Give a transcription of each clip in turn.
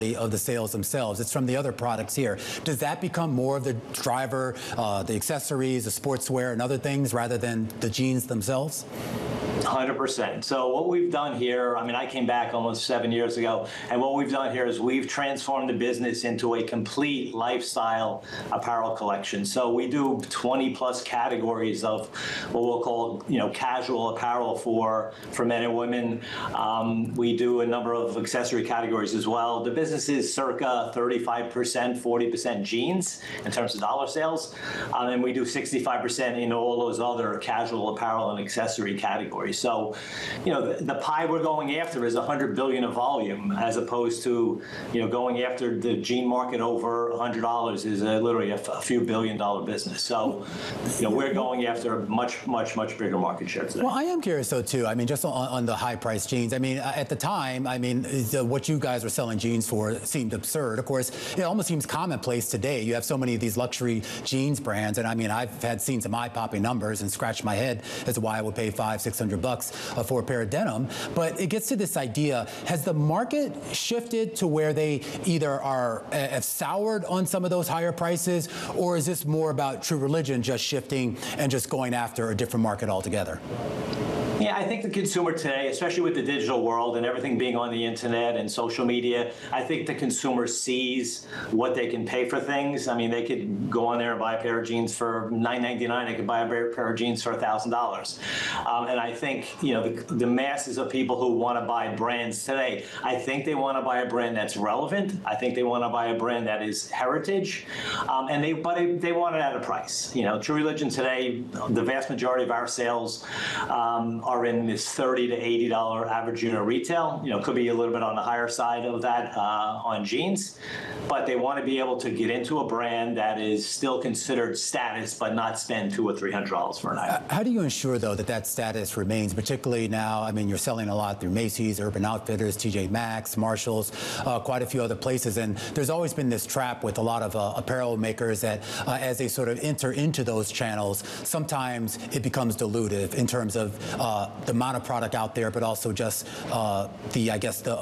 of the sales themselves. It's from the other products here. Does that become more of the driver, the accessories, the sportswear, and other things rather than the jeans themselves? 100%. So what we've done here, I mean, I came back almost 7 years ago, and what we've done here is we've transformed the business into a complete lifestyle apparel collection. So we do 20 plus categories of what we'll call, casual apparel for men and women. We do a number of accessory categories as well. The business is circa 35%, 40% jeans in terms of dollar sales, and we do 65% in all those other casual apparel and accessory categories. So, the pie we're going after is $100 billion of volume, as opposed to, going after the jean market over $100 is literally a few $1 billion business. So, we're going after a much, much, much bigger market share today. Well, I am curious though too. I mean, just on the high price jeans. I mean, at the time, what you guys were selling jeans for seemed absurd. Of course, it almost seems commonplace today. You have so many of these luxury jeans brands, and I mean, I've seen some eye-popping numbers and scratched my head as to why I would pay $500-600 for a pair of denim. But it gets to this idea: has the market shifted to where they either have soured on some of those higher prices, or is this more about True Religion just shifting and just going after a different market altogether? Yeah, I think the consumer today, especially with the digital world and everything being on the internet and social media, I think the consumer sees what they can pay for things. I mean, they could go on there and buy a pair of jeans for $9.99. They could buy a pair of jeans for $1,000. And I think, the masses of people who want to buy brands today, I think they want to buy a brand that's relevant. I think they want to buy a brand that is heritage, and they want it at a price. True Religion today, the vast majority of our sales are in this $30 to $80 average unit retail. Could be a little bit on the higher side of that on jeans, but they want to be able to get into a brand that is still considered status, but not spend $200 or $300 for an item. How do you ensure, though, that status remains, particularly now? I mean, you're selling a lot through Macy's, Urban Outfitters, TJ Maxx, Marshalls, quite a few other places, and there's always been this trap with a lot of apparel makers that as they sort of enter into those channels, sometimes it becomes dilutive in terms of the amount of product out there, but also just the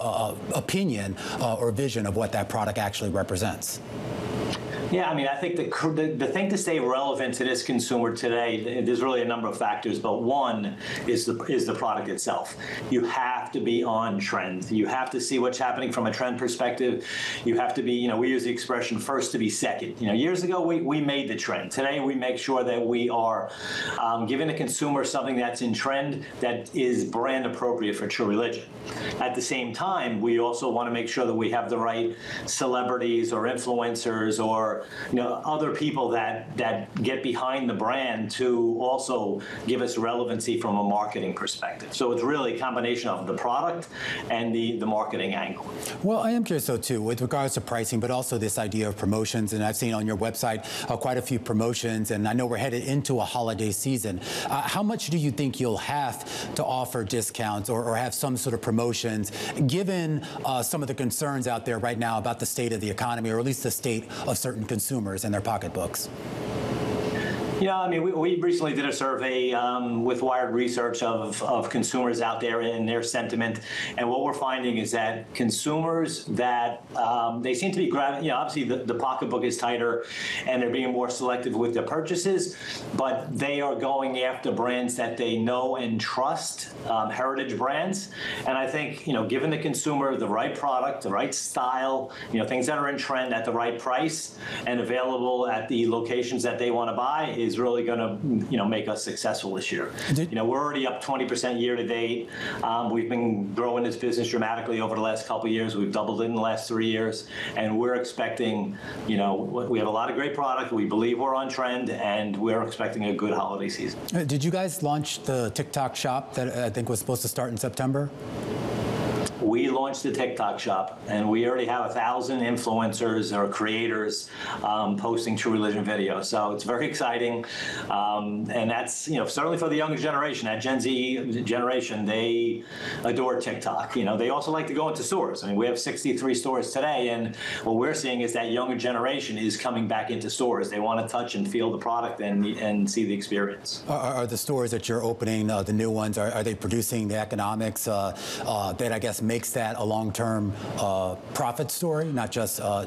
opinion or vision of what that product actually represents. Yeah, I mean, I think the thing to stay relevant to this consumer today, there's really a number of factors, but one is the product itself. You have to be on trend. You have to see what's happening from a trend perspective. You have to be, we use the expression first to be second. Years ago, we made the trend. Today, we make sure that we are giving the consumer something that's in trend that is brand appropriate for True Religion. At the same time, we also want to make sure that we have the right celebrities or influencers or other people that get behind the brand to also give us relevancy from a marketing perspective. So it's really a combination of the product and the marketing angle. Well, I am curious though too, with regards to pricing, but also this idea of promotions. And I've seen on your website quite a few promotions, and I know we're headed into a holiday season. How much do you think you'll have to offer discounts or have some sort of promotions, given some of the concerns out there right now about the state of the economy, or at least the state of certain consumers and their pocketbooks? Yeah, I mean, we recently did a survey with Wired Research of consumers out there and their sentiment, and what we're finding is that consumers that they seem to be obviously the pocketbook is tighter, and they're being more selective with their purchases, but they are going after brands that they know and trust, heritage brands. And I think giving the consumer the right product, the right style, things that are in trend at the right price and available at the locations that they want to buy is really going to, make us successful this year. We're already up 20% year to date. We've been growing this business dramatically over the last couple of years. We've doubled it in the last 3 years, and we're expecting, we have a lot of great product. We believe we're on trend, and we're expecting a good holiday season. Did you guys launch the TikTok shop that I think was supposed to start in September? We launched the TikTok shop, and we already have 1,000 influencers or creators posting True Religion videos. So it's very exciting, and that's certainly for the younger generation. That Gen Z generation, they adore TikTok. They also like to go into stores. I mean, we have 63 stores today, and what we're seeing is that younger generation is coming back into stores. They want to touch and feel the product and see the experience. Are the stores that you're opening, the new ones, are they producing the economics that I guess make makes that a long-term profit story, not just